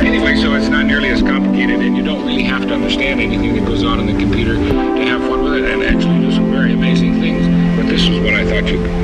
Anyway, so it's not nearly as complicated, and you don't really have to understand anything that goes on in the computer to have fun with it and actually do some very amazing things. But this was what I thought you